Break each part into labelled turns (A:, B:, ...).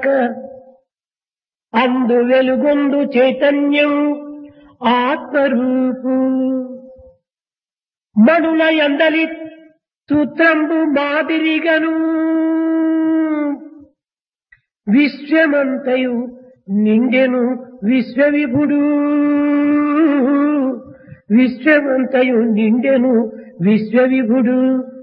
A: అందు వెలుగొందు చైతన్యం ఆత్మరూపు మనుల యందలి సూత్రంబు మాదిరిగను విశ్వమంతయు నిండెను విశ్వవిభుడు విశ్వమంతయు నిండెను విశ్వవిభుడు.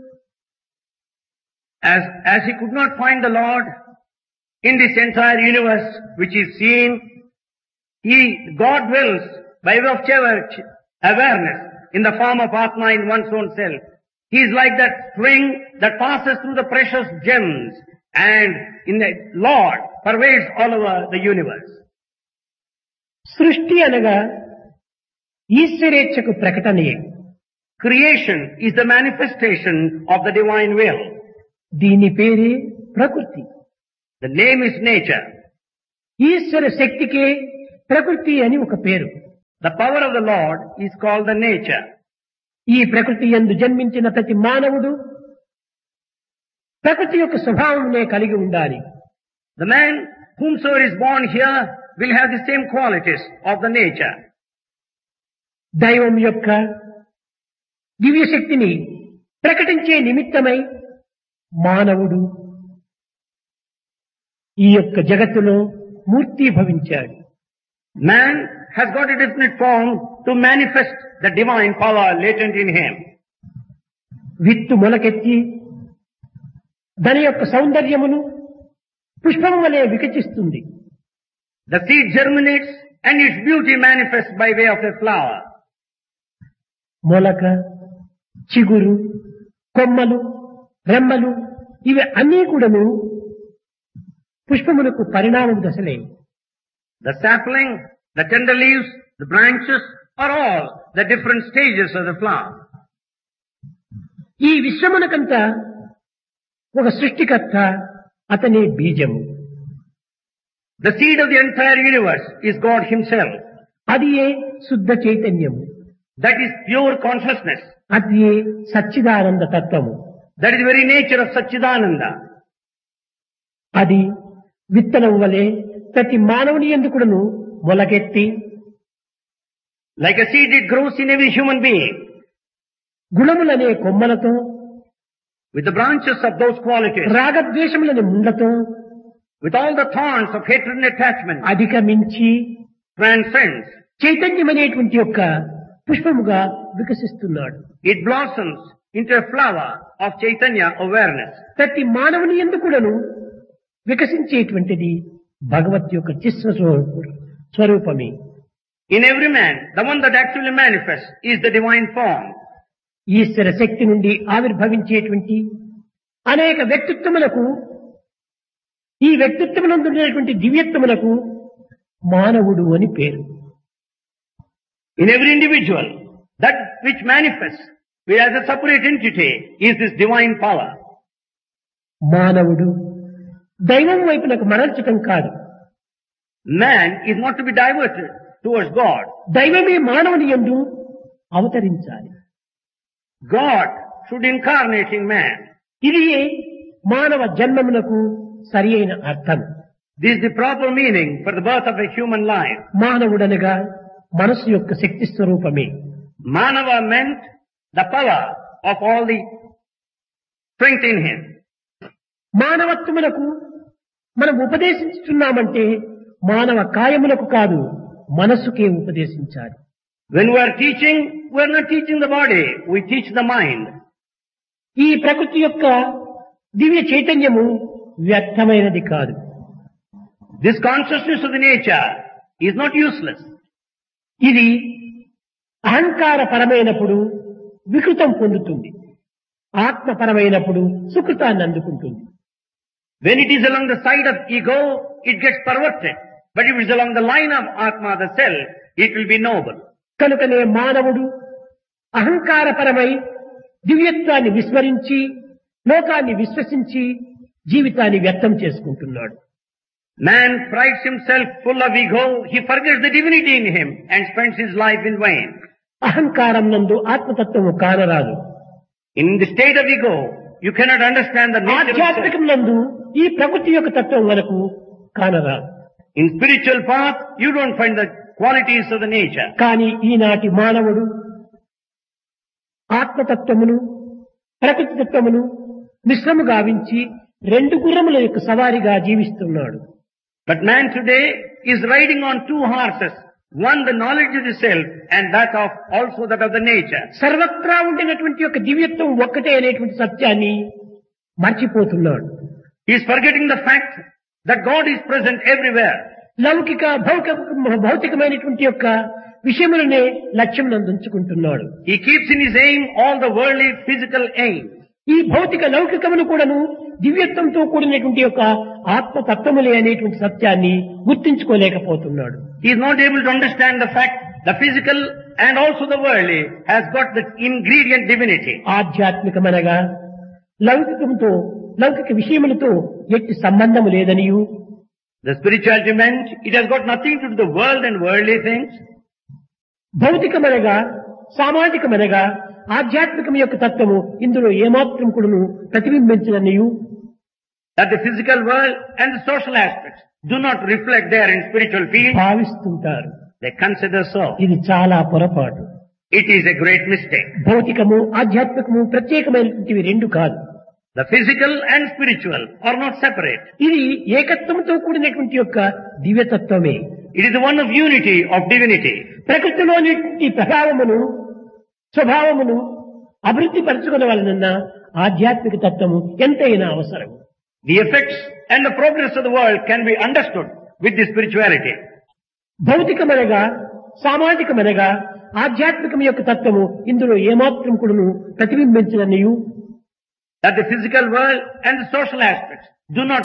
B: As he could not find the Lord in this entire universe which is seen, God dwells by way of awareness in the form of Atma in one's own self. He is like that string that passes through the precious gems and in the Lord pervades all over the universe.
A: సృష్టి అనగా ఈశ్వరేచ్ఛకు ప్రకటనయే.
B: Creation is the manifestation of the divine will.
A: దీని పేరే ప్రకృతి.
B: The name is nature.
A: ఈశ్వర శక్తికే ప్రకృతి అని ఒక పేరు.
B: The power of the Lord is called the nature.
A: ఈ ప్రకృతి యందు జన్మించిన ప్రతి మానవుడు ప్రకృతి యొక్క స్వభావమునే కలిగి ఉండాలి.
B: The man whomsoever is born here will have the same qualities of the nature.
A: దైవం యొక్క దివ్య శక్తిని ప్రకటించే నిమిత్తమై మానవుడు ఈ యొక్క జగత్తులో మూర్తి భవించాడు.
B: Man has got a definite form to manifest the divine power latent in him.
A: విత్తు మొలకెత్తి దాని యొక్క సౌందర్యమును పుష్పం వలె వికసిస్తుంది.
B: The seed germinates and its beauty manifests by way of a flower.
A: మొలక, చిగురు, కొమ్మలు, రెమ్మలు ఇవి అన్నీ కూడాను పుష్పములకు పరిణామం దశలే.
B: The sapling, the tender leaves, the branches are all the different stages of the flower.
A: ఈ విశ్వమునకంతా ఒక సృష్టికర్త, అతనే బీజము.
B: The seed of the entire universe is God himself.
A: అది ఏ శుద్ధ చైతన్యము.
B: That is pure consciousness.
A: అది ఏ సచ్చిదానంద తత్వము.
B: That is the very nature of Satchidananda.
A: అది విత్తనం వలె ప్రతి మానవుని యందు కూడాను మొలకెత్తి
B: like a seed it grows in every human being.
A: గుణములనే కొమ్మలతో
B: with the branches of those qualities,
A: రాగద్వేషములనే ముండ్లతో
B: with all the thorns of hatred and attachment,
A: అధిగమించి
B: transcends.
A: చైతన్యమనేటువంటి యొక్క పుష్పముగా వికసిస్తున్నాడు.
B: It blossoms into a flower of Chaitanya awareness.
A: ప్రతి మానవుని యందు కూడాను వికసించేటువంటిది భగవత్ యొక్క స్వరూపమే.
B: In every man, the one that actually manifests is the divine form.
A: ఈశ్వర శక్తి నుండి ఆవిర్భవించేటువంటి అనేక వ్యక్తిత్వములకు, ఈ వ్యక్తిత్వమునందు ఉండేటువంటి దివ్యత్వములకు మానవుడు అని పేరు.
B: In every individual, that which manifests as a separate entity is this divine power.
A: మానవుడు దైవం వైపునకు మరల్చటం కాదు.
B: Man is not to be diverted towards God.
A: దైవమే మానవుని యందు అవతరించాలి.
B: God should incarnate in man.
A: ఇది మానవ జన్మమునకు సరి అయిన అర్థం.
B: This is the proper meaning for the birth of a human life.
A: మానవుడనగా మనసు యొక్క శక్తి స్వరూపమే.
B: Manava meant the power of all the strength in him.
A: మానవత్వమునకు మనం ఉపదేశిస్తున్నామంటే మానవ కాయములకు కాదు, మనసుకే ఉపదేశించాలి.
B: When we are teaching, we are not teaching the body, we teach the mind.
A: ఈ ప్రకృతి యొక్క దివ్య చైతన్యము వ్యర్థమైనది కాదు.
B: This consciousness of the nature is not useless.
A: ఇది అహంకారపరమైనప్పుడు వికృతం పొందుతుంది, ఆత్మపరమైనప్పుడు సుకృతాన్ని అందుకుంటుంది.
B: When it is along the side of ego, it gets perverted. But if it is along the line of Atma, the self, it will be noble.
A: కనుకనే మానవుడు అహంకారపరమై దివ్యత్వాన్ని విస్మరించి లోకాన్ని విశ్వసించి జీవితాన్ని వ్యర్థం చేసుకుంటున్నాడు.
B: Man prides himself full of ego, he forgets the divinity in him and spends his life in vain.
A: అహంకారం నందు ఆత్మతత్వము కానరాదు.
B: In the state of ego, you cannot understand the nature of self.
A: ఆధ్యాత్మికం నందు ఈ ప్రకృతి యొక్క తత్వం వరకు కానరాదు.
B: In spiritual path, you don't find the qualities of the nature.
A: కానీ ఈనాటి మానవుడు ఆత్మతత్వమును ప్రకృతి తత్వమును మిశ్రము గావించి రెండు గుర్రముల యొక్క సవారిగా జీవిస్తున్నాడు.
B: But man today is riding on two horses. One, the knowledge of the self, and that of also that of the nature.
A: సర్వత్రా ఉండినటువంటి యొక్క దివ్యత్వం ఒక్కటే అనేటువంటి సత్యాన్ని మర్చిపోతున్నాడు.
B: He is forgetting the fact that God is present everywhere.
A: లౌకిక భౌతికమైనటువంటి యొక్క విషయములనే లక్ష్యం నందుంచుకుంటున్నాడు.
B: He keeps in his aim all the worldly physical aims.
A: ఈ భౌతిక లౌకికమును కూడాను దివ్యత్వంతో కూడినటువంటి యొక్క ఆత్మతత్వములే అనేటువంటి సత్యాన్ని గుర్తించుకోలేకపోతున్నాడు.
B: He is not able to understand the fact the physical and also the worldly has got the ingredient divinity.
A: ఆధ్యాత్మికమనగా లౌకిక విషయములతో ఎట్టి సంబంధము లేదనియు,
B: The spirituality meant it has got nothing to do with the world and worldly things.
A: భౌతికమనగా సామాజికమనగా ఆధ్యాత్మికం యొక్క తత్వము ఇందులో ఏమాత్రం కూడాను ప్రతిబింబించదనియు,
B: That the physical world and the social aspects do not reflect there in spiritual field.
A: భావిస్తుంటారు.
B: They consider so.
A: ఇది చాలా పొరపాటు.
B: It is a great mistake.
A: భౌతికము ఆధ్యాత్మికము ప్రత్యేకమైనటువంటివి రెండు కాదు.
B: The physical and spiritual are not separate.
A: ఇది ఏకత్వంతో కూడినటువంటి యొక్క దివ్యతత్వమే.
B: It is the one of unity, of divinity.
A: ప్రకృతిలోని ప్రభావమును స్వభావమును అభివృద్ధి పరచుకునే వలన ఆధ్యాత్మిక తత్వము ఎంతైనా అవసరం.
B: The effects and the progress of the world can be understood with the spirituality.
A: భౌతికమనగా సామాజికమనగా ఆధ్యాత్మికం యొక్క తత్వము ఇందులో ఏమాత్రం కూడాను ప్రతిబింబించదనియు,
B: That the physical world and the social aspects do not